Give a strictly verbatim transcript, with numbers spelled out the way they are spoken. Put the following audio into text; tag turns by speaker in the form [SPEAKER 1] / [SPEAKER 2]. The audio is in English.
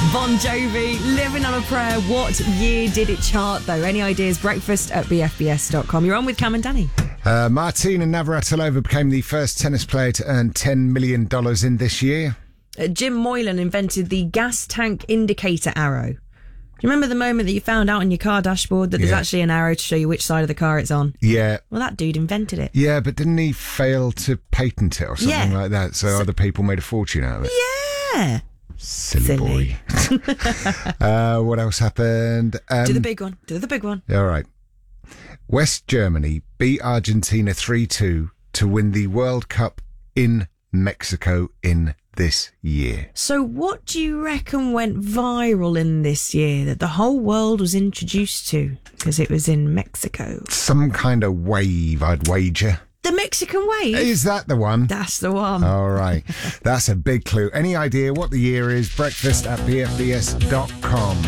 [SPEAKER 1] Bon Jovi, Living on a Prayer. What year did it chart, though? Any ideas? Breakfast at b f b s dot com. You're on with Cam and Danny.
[SPEAKER 2] Uh, Martina Navratilova became the first tennis player to earn ten million dollars in this year.
[SPEAKER 1] Uh, Jim Moylan invented the gas tank indicator arrow. Do you remember the moment that you found out on your car dashboard that there's
[SPEAKER 2] Yeah.
[SPEAKER 1] actually an arrow to show you which side of the car it's on?
[SPEAKER 2] Yeah.
[SPEAKER 1] Well, that dude invented it.
[SPEAKER 2] Yeah, but didn't he fail to patent it or something
[SPEAKER 1] Yeah.
[SPEAKER 2] like that? So,
[SPEAKER 1] So-
[SPEAKER 2] other people made a fortune out of it.
[SPEAKER 1] Yeah.
[SPEAKER 2] Silly,
[SPEAKER 1] Silly.
[SPEAKER 2] boy. uh, what else happened? Um,
[SPEAKER 1] Do the big one. Do the big one.
[SPEAKER 2] All right. West Germany beat Argentina three two to win the World Cup in Mexico in this year.
[SPEAKER 1] So what do you reckon went viral in this year that the whole world was introduced to? Because it was in Mexico.
[SPEAKER 2] Some kind of wave, I'd wager.
[SPEAKER 1] The Mexican wave?
[SPEAKER 2] Is that the one?
[SPEAKER 1] That's the one.
[SPEAKER 2] All right. That's a big clue. Any idea what the year is? Breakfast at b f b s dot com.